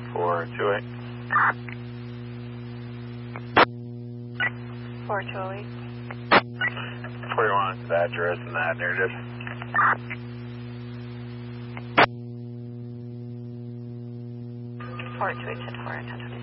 428. 4208. 41 is the address and that narrative. Forward to 810 4 1020.